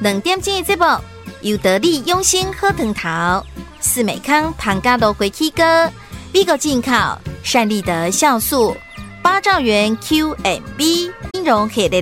2点钟的节目，由得力用心喝藤桃、四美康唐家乐回K哥、美国进口善利德酵素、8兆元 QMB 金融系列